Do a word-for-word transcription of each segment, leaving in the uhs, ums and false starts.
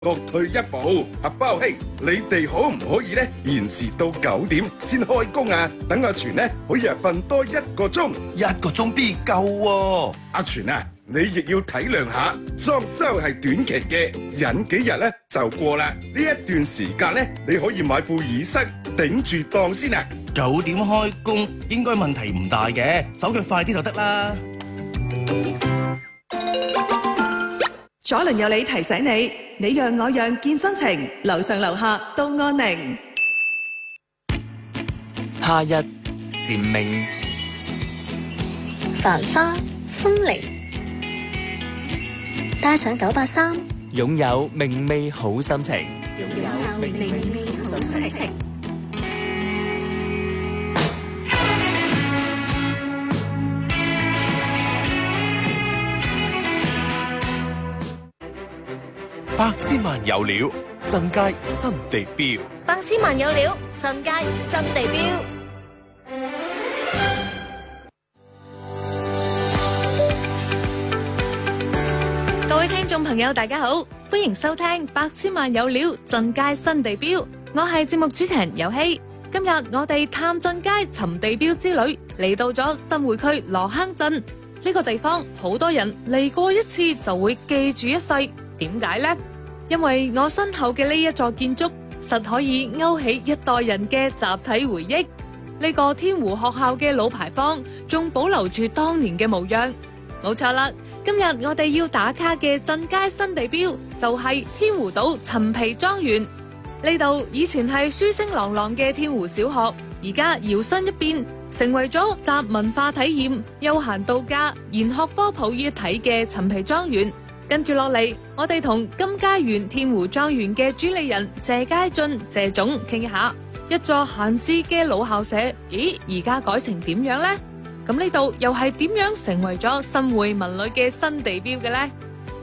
各退一步。阿包兄，你哋可唔可以呢延遲到九點先開工啊？等阿全呢可以啊瞓多一個鐘。 一個鐘邊夠喎？ 阿全啊，你亦要體諒下，裝修係短期嘅，忍幾日呢就過啦。呢一段時間呢，你可以買副耳塞頂住檔先啊。 九點開工應該問題唔大嘅，手腳快啲就得啦。 左鄰右里提醒你，你讓我讓見真情，樓上樓下都安寧。 夏日蟬鳴， 繁花風鈴，帶上九八三， 擁有明媚好心情。 擁有明媚好心情。 百千萬有料，鎮街新地標。 百千萬有料，鎮街新地標。 各位聽眾朋友，大家好，歡迎收聽百千萬有料，鎮街新地標。我係節目主持人游希。今日我哋探鎮街尋地標之旅，嚟到咗新會區羅坑鎮呢個地方，好多人嚟過一次就會記住一世。點解呢？因為我身後嘅呢一座建築實可以勾起一代人嘅集體回憶。呢個天湖學校嘅老牌坊仲保留住當年嘅模樣。冇錯啦，今日我哋要打卡嘅鎮街新地標就係天湖島陳皮莊園。呢度以前係書聲朗朗嘅天湖小學，而家搖身一變成為咗集文化體驗、休閒度假、研學科普於一體嘅陳皮莊園。跟住落嚟，我哋同金佳園天湖莊園嘅主理人謝佳俊謝總傾一下，一座閒置嘅老校舍，咦，而家改成點樣呢？咁呢度又係點樣成為咗新會文旅嘅新地標嘅呢？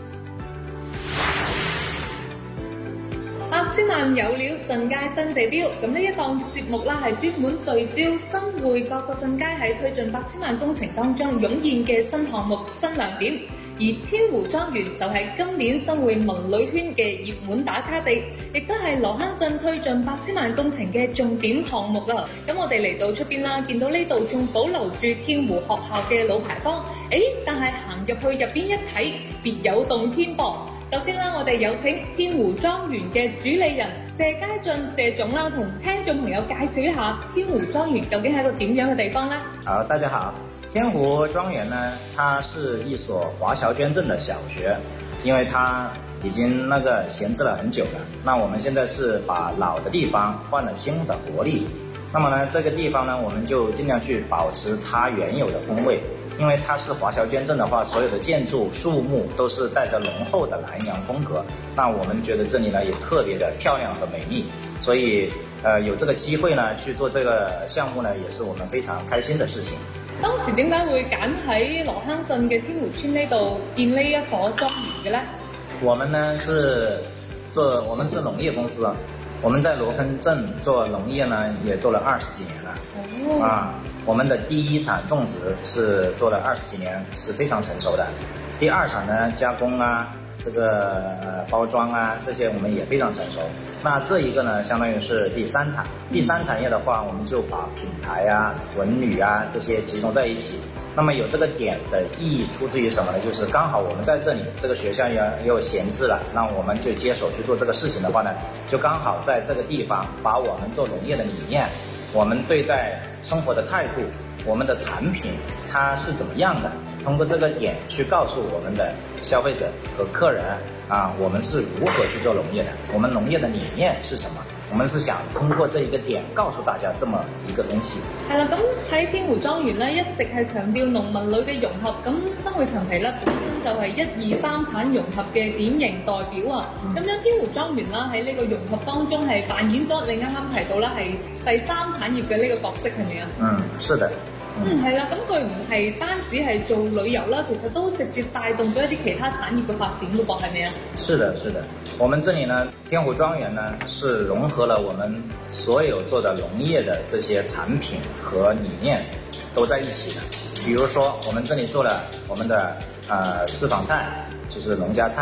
百千萬有料，鎮街新地標。咁呢一檔節目啦，係專門聚焦新會各個鎮街喺推進百千萬工程當中湧現嘅新項目、新亮點。而天湖莊園就係今年新會文旅圈嘅熱門打卡地，亦都係羅坑鎮推進百千萬工程嘅重點項目啊！咁我哋嚟到出邊啦，見到呢度仲保留住天湖學校嘅老牌坊，誒，但係行入去入邊一睇，別有洞天噃。首先啦，我哋有請天湖莊園嘅主理人謝佳俊謝總啦，同聽眾朋友介紹一下天湖莊園究竟係一個點樣嘅地方呢？ 好，大家好。天湖莊園呢，它是一所華僑捐贈的小學，因為它已經那個閒置了很久了。那我們現在是把老的地方換了新的活力。那麼呢，這個地方呢，我們就盡量去保持它原有的風味。因為它是華僑捐贈的話，所有的建築樹木都是帶着濃厚的南洋風格。那我們覺得這裡呢也特別的漂亮和美麗，所以呃有這個機會呢去做這個項目呢，也是我們非常開心的事情。 當時點解會揀喺羅坑鎮嘅天湖村呢度建呢一所莊園嘅呢？ 我們呢是做，我們是農業公司，我們在羅坑鎮做農業呢也做了二十幾年了。哦、啊，我們的第一產種植是做了二十幾年，是非常成熟的。第二產呢加工啊，這個呃包裝啊，這些我們也非常成熟。那這一個呢，相當於是第三產。第三產業的話，我們就把品牌啊、文旅啊這些集中在一起。那麼有這個點的意義出自於什麼呢？就是剛好我們在這裡，這個學校也也有閒置了，那我們就接手去做這個事情的話呢，就剛好在這個地方把我們做農業的理念，我們對待生活的態度，我們的產品它是怎麼樣的，通過這個點去告訴我們的消費者和客人啊，我們是如何去做農業的，我們農業的理念是什麼，我們是想通過這一個點告訴大家這麼一個東西。 係啦，咁喺天湖莊園咧，一直係強調農民旅嘅融合，咁新會陳皮咧本身就係一二三產融合嘅典型代表啊。咁樣、嗯、天湖莊園啦喺呢個融合當中係扮演咗你啱啱提到啦係第三產業嘅呢個角色，係咪啊？嗯， 是的。 嗯，係啦，咁佢唔係單止係做旅遊啦，其實都直接帶動咗一啲其他產業嘅發展嘅噃，係咪啊？是的， 是的。我們這裡呢，天湖莊園呢，是融合了我們所有做的農業的這些產品和理念都在一起的。比如說，我們這裡做了我們的呃私房菜，就是農家菜。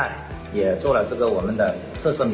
也做了这个我们的特色米。